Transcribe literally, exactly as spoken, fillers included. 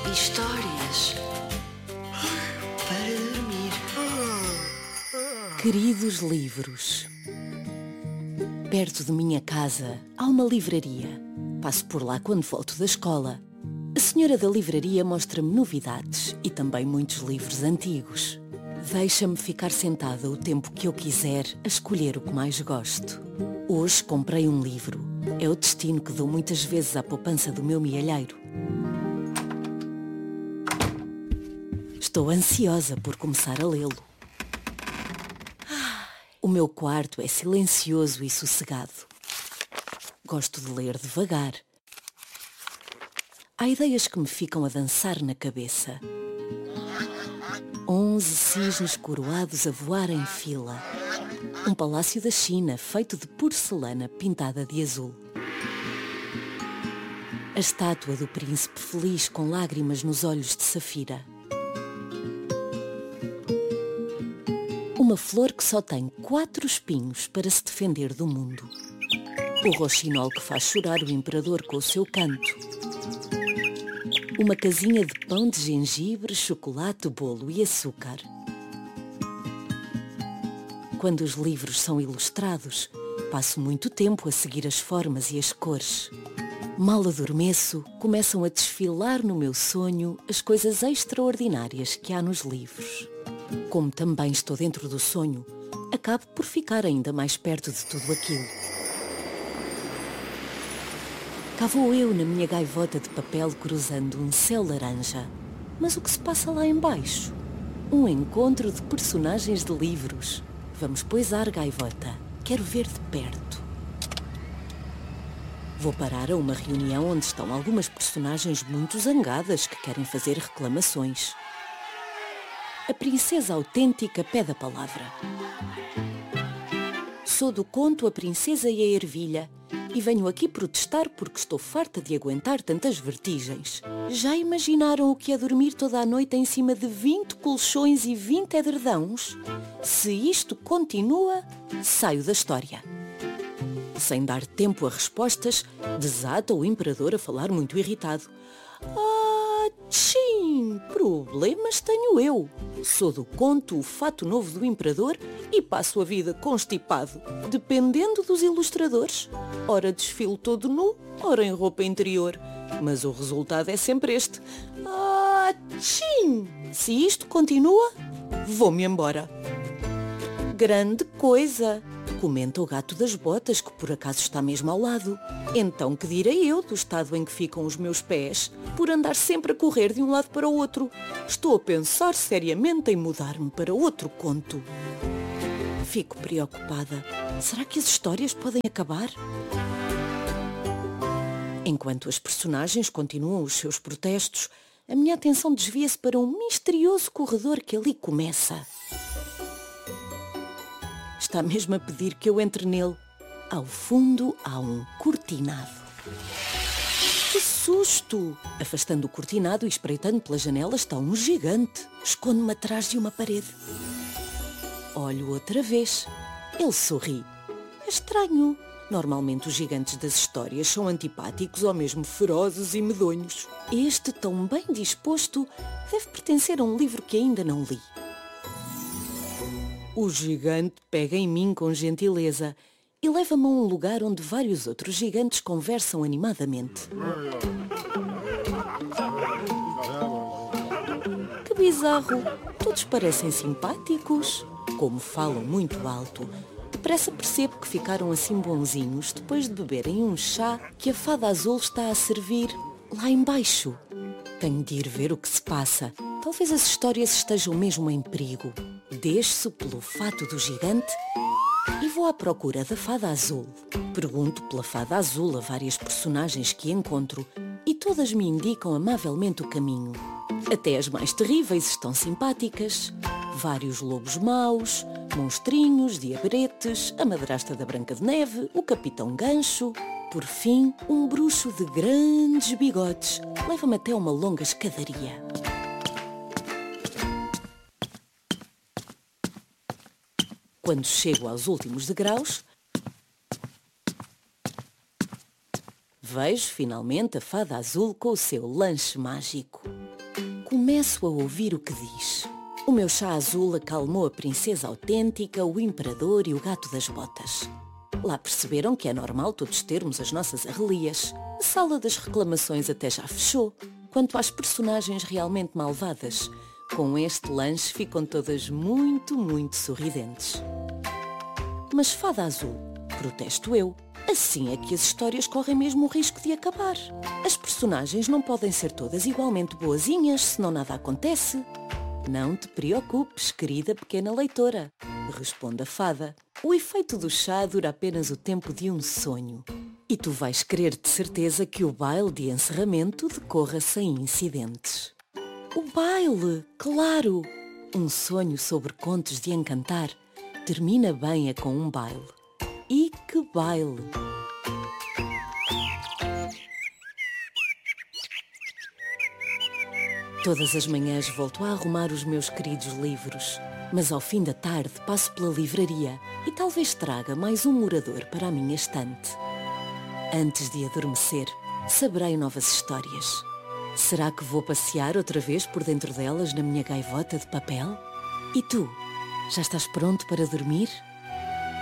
Histórias para dormir. Queridos livros, perto de minha casa há uma livraria. Passo por lá quando volto da escola. A senhora da livraria mostra-me novidades e também muitos livros antigos. Deixa-me ficar sentada o tempo que eu quiser a escolher o que mais gosto. Hoje comprei um livro. É o destino que dou muitas vezes à poupança do meu mielheiro. Estou ansiosa por começar a lê-lo. O meu quarto é silencioso e sossegado. Gosto de ler devagar. Há ideias que me ficam a dançar na cabeça. Onze cisnes coroados a voar em fila. Um palácio da China feito de porcelana pintada de azul. A estátua do príncipe feliz com lágrimas nos olhos de safira. Uma flor que só tem quatro espinhos para se defender do mundo. O roxinol que faz chorar o imperador com o seu canto. Uma casinha de pão de gengibre, chocolate, bolo e açúcar. Quando os livros são ilustrados, passo muito tempo a seguir as formas e as cores. Mal adormeço, começam a desfilar no meu sonho as coisas extraordinárias que há nos livros. Como também estou dentro do sonho, acabo por ficar ainda mais perto de tudo aquilo. Cá vou eu na minha gaivota de papel cruzando um céu laranja. Mas o que se passa lá embaixo? Um encontro de personagens de livros. Vamos poisar, gaivota. Quero ver de perto. Vou parar a uma reunião onde estão algumas personagens muito zangadas que querem fazer reclamações. A princesa autêntica pede a palavra. Sou do conto A Princesa e a Ervilha e venho aqui protestar porque estou farta de aguentar tantas vertigens. Já imaginaram o que é dormir toda a noite em cima de vinte colchões e vinte edredãos? Se isto continua, saio da história. Sem dar tempo a respostas, desata o imperador a falar muito irritado. Ah, tchim! Problemas tenho eu. Sou do conto O Fato Novo do Imperador e passo a vida constipado, dependendo dos ilustradores. Ora desfilo todo nu, ora em roupa interior. Mas o resultado é sempre este. Ah, tchim! Se isto continua, vou-me embora. Grande coisa! Comenta o gato das botas, que por acaso está mesmo ao lado. Então que direi eu do estado em que ficam os meus pés por andar sempre a correr de um lado para o outro? Estou a pensar seriamente em mudar-me para outro conto. Fico preocupada. Será que as histórias podem acabar? Enquanto as personagens continuam os seus protestos, a minha atenção desvia-se para um misterioso corredor que ali começa. Está mesmo a pedir que eu entre nele. Ao fundo há um cortinado. Que susto! Afastando o cortinado e espreitando pela janela está um gigante. Escondo-me atrás de uma parede. Olho outra vez. Ele sorri. É estranho. Normalmente os gigantes das histórias são antipáticos ou mesmo ferozes e medonhos. Este, tão bem disposto, deve pertencer a um livro que ainda não li. O gigante pega em mim com gentileza e leva-me a um lugar onde vários outros gigantes conversam animadamente. Que bizarro! Todos parecem simpáticos. Como falam muito alto, depressa percebo que ficaram assim bonzinhos depois de beberem um chá que a fada azul está a servir lá embaixo. Tenho de ir ver o que se passa. Talvez as histórias estejam mesmo em perigo. Desço pelo fato do gigante e vou à procura da fada azul. Pergunto pela fada azul a várias personagens que encontro e todas me indicam amavelmente o caminho. Até as mais terríveis estão simpáticas. Vários lobos maus, monstrinhos, diabretes, a madrasta da Branca de Neve, o Capitão Gancho. Por fim, um bruxo de grandes bigodes leva-me até uma longa escadaria. Quando chego aos últimos degraus, vejo finalmente a fada azul com o seu lanche mágico. começo a ouvir o que diz. O meu chá azul acalmou a princesa autêntica, o imperador e o gato das botas. Lá perceberam que é normal todos termos as nossas arrelias. A sala das reclamações até já fechou. Quanto às personagens realmente malvadas, com este lanche ficam todas muito, muito sorridentes. Mas Fada Azul, protesto eu, assim é que as histórias correm mesmo o risco de acabar. As personagens não podem ser todas igualmente boazinhas, senão nada acontece. Não te preocupes, querida pequena leitora, responde a fada. O efeito do chá dura apenas o tempo de um sonho. E tu vais querer de certeza que o baile de encerramento decorra sem incidentes. O baile, claro! Um sonho sobre contos de encantar termina bem é com um baile. E que baile! Todas as manhãs volto a arrumar os meus queridos livros, mas ao fim da tarde passo pela livraria e talvez traga mais um morador para a minha estante. Antes de adormecer, saberei novas histórias. Será que vou passear outra vez por dentro delas na minha gaivota de papel? E tu, já estás pronto para dormir?